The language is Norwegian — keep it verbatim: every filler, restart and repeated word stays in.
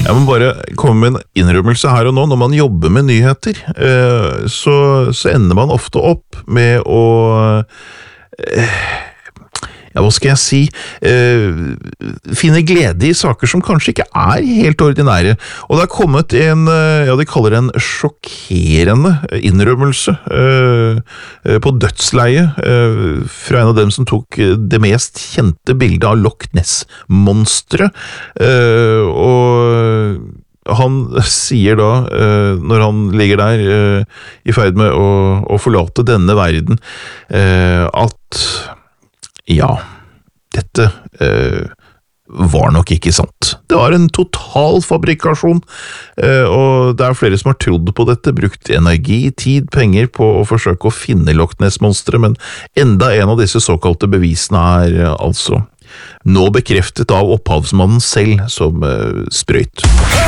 Jeg må bare komme med en innrømmelse her og nå. Når man jobber med nyheter, så, så ender man ofte opp med å ja, hva skal jeg si, eh, finne glede i saker som kanskje ikke er helt ordinære. Og det har kommet en, ja, de kaller det en sjokkerende innrømmelse eh, på dødsleie eh, fra en av dem som tok det mest kjente bildet av Loch Ness-monsteret. Eh, og han sier da, eh, når han ligger der eh, i ferd med å, å forlate denne verden, eh, at ja, dette eh, var nok ikke sant. Det var en total fabrikasjon, eh, og det er flere som har trodd på dette, brukt energi, tid, penger på å forsøke å finne Loch Ness-monsteret, men enda en av disse såkalte bevisene er eh, altså nå bekreftet av opphavsmannen selv som eh, sprøyt.